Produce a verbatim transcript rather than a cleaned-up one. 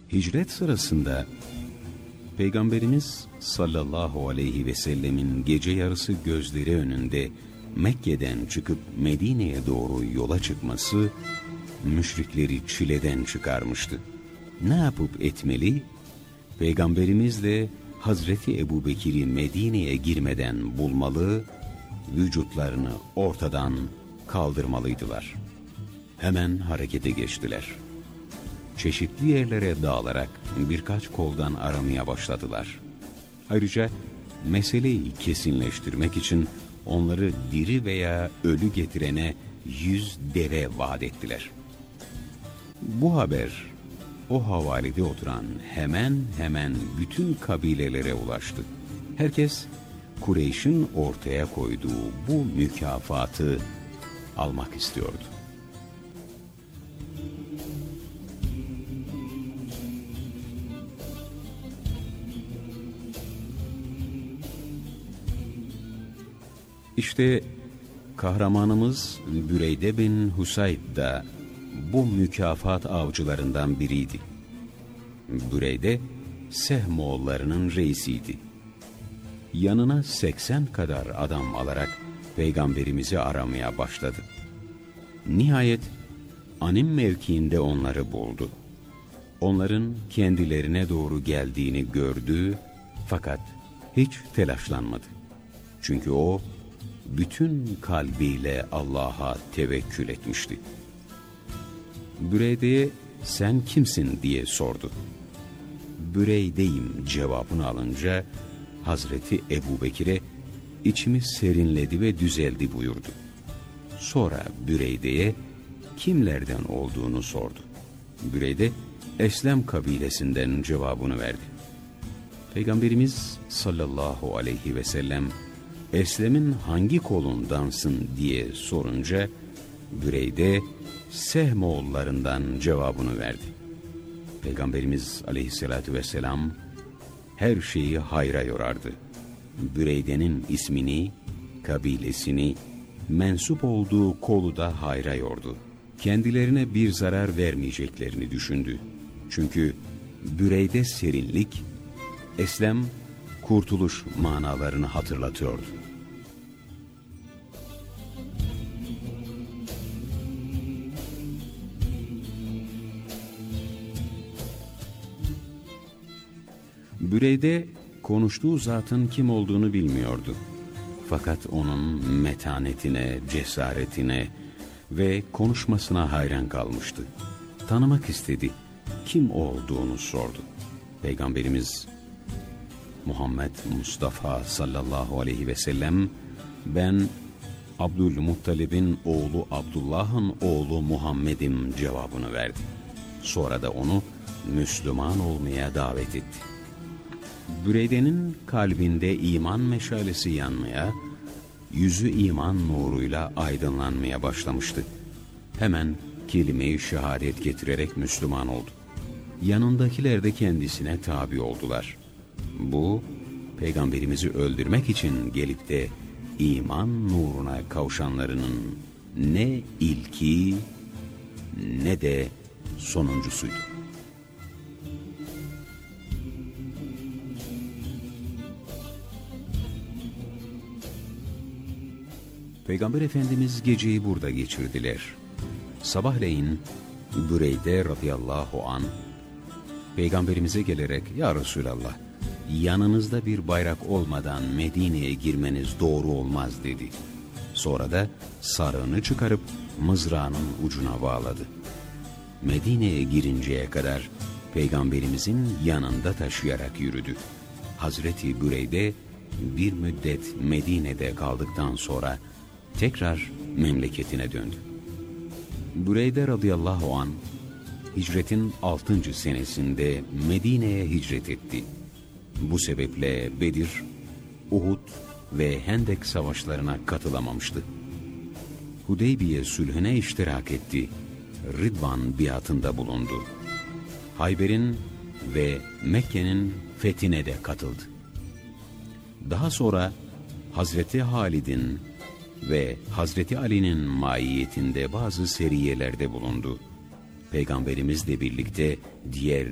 Hicret sırasında Peygamberimiz sallallahu aleyhi ve sellemin gece yarısı gözleri önünde Mekke'den çıkıp Medine'ye doğru yola çıkması müşrikleri çileden çıkarmıştı. Ne yapıp etmeli? Peygamberimizle Hazreti Ebubekir'i Medine'ye girmeden bulmalı, vücutlarını ortadan kaldırmalıydılar. Hemen harekete geçtiler. Çeşitli yerlere dağılarak birkaç koldan aramaya başladılar. Ayrıca meseleyi kesinleştirmek için onları diri veya ölü getirene yüz deve vaat ettiler. Bu haber o havalede oturan hemen hemen bütün kabilelere ulaştı. Herkes Kureyş'in ortaya koyduğu bu mükafatı almak istiyordu. İşte kahramanımız Büreyde bin Husayb da bu mükafat avcılarından biriydi. Büreyde Sehmoğullarının reisiydi. Yanına seksen kadar adam alarak Peygamberimizi aramaya başladı. Nihayet Anim mevkiinde onları buldu. Onların kendilerine doğru geldiğini gördü fakat hiç telaşlanmadı. Çünkü o bütün kalbiyle Allah'a tevekkül etmişti. Büreyde'ye sen kimsin diye sordu. Büreyde'yim cevabını alınca Hazreti Ebubekir'e içimiz serinledi ve düzeldi buyurdu. Sonra Büreyde'ye kimlerden olduğunu sordu. Büreyde Eslem kabilesinden cevabını verdi. Peygamberimiz sallallahu aleyhi ve sellem Eslem'in hangi kolundansın diye sorunca Büreyde Sehmoğullarından cevabını verdi. Peygamberimiz aleyhissalatü vesselam her şeyi hayra yorardı. Büreyde'nin ismini, kabilesini, mensup olduğu kolu da hayra yordu. Kendilerine bir zarar vermeyeceklerini düşündü. Çünkü Büreyde serinlik, Eslem kurtuluş manalarını hatırlatıyordu. Büreyde konuştuğu zatın kim olduğunu bilmiyordu. Fakat onun metanetine, cesaretine ve konuşmasına hayran kalmıştı. Tanımak istedi. Kim olduğunu sordu. Peygamberimiz Muhammed Mustafa sallallahu aleyhi ve sellem ben Abdülmuttalib'in oğlu Abdullah'ın oğlu Muhammed'im cevabını verdi. Sonra da onu Müslüman olmaya davet etti. Büreyde'nin kalbinde iman meşalesi yanmaya, yüzü iman nuruyla aydınlanmaya başlamıştı. Hemen kelime-i şehadet getirerek Müslüman oldu. Yanındakiler de kendisine tabi oldular. Bu, Peygamberimizi öldürmek için gelip de iman nuruna kavuşanlarının ne ilki ne de sonuncusuydu. Peygamber Efendimiz geceyi burada geçirdiler. Sabahleyin Büreyde radıyallahu an Peygamberimize gelerek ya Resulallah yanınızda bir bayrak olmadan Medine'ye girmeniz doğru olmaz dedi. Sonra da sarığını çıkarıp mızrağının ucuna bağladı. Medine'ye girinceye kadar Peygamberimizin yanında taşıyarak yürüdü. Hazreti Büreyde bir müddet Medine'de kaldıktan sonra tekrar memleketine döndü. Büreyde radıyallahu an hicretin altıncı senesinde Medine'ye hicret etti. Bu sebeple Bedir, Uhud ve Hendek savaşlarına katılamamıştı. Hudeybiye sulhüne iştirak etti. Ridvan biatında bulundu. Hayber'in ve Mekke'nin fethine de katıldı. Daha sonra Hazreti Halid'in ve Hazreti Ali'nin maiyetinde bazı seriyelerde bulundu. Peygamberimizle birlikte diğer